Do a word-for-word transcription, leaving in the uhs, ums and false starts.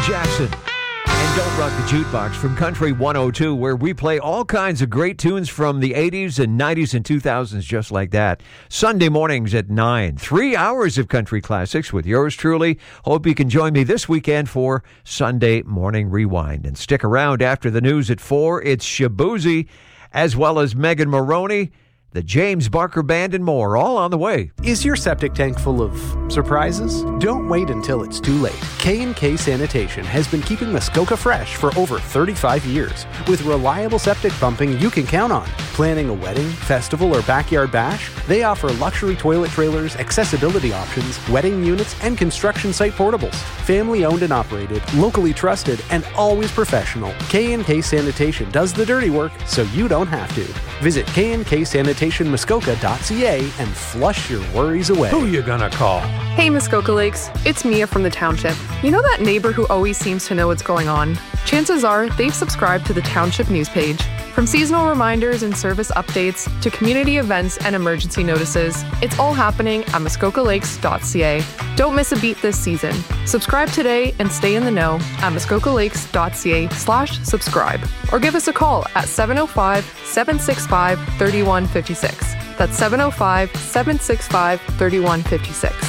Jackson. And Don't Rock the Jukebox from Country one oh two, where we play all kinds of great tunes from the eighties and nineties and two thousands just like that. Sunday mornings at nine. Three hours of country classics with yours truly. Hope you can join me this weekend for Sunday Morning Rewind. And stick around after the news at four. It's Shaboozey, as well as Megan Maroney, the James Barker Band, and more, all on the way. Is your septic tank full of surprises? Don't wait until it's too late. K and K Sanitation has been keeping Muskoka fresh for over thirty-five years with reliable septic pumping you can count on. Planning a wedding, festival, or backyard bash? They offer luxury toilet trailers, accessibility options, wedding units, and construction site portables. Family owned and operated, locally trusted, and always professional. K and K Sanitation does the dirty work so you don't have to. Visit K and K Sanitation Muskoka dot C A and flush your worries away. Who you gonna call? Hey Muskoka Lakes, it's Mia from the township. You know that neighbor who always seems to know what's going on? Chances are they've subscribed to the township news page. From seasonal reminders and service updates to community events and emergency notices, it's all happening at Muskoka Lakes dot C A. Don't miss a beat this season. Subscribe today and stay in the know at Muskoka Lakes dot C A slash subscribe. Or give us a call at seven oh five, seven six five, three one five six. That's seven oh five, seven six five, three one five six.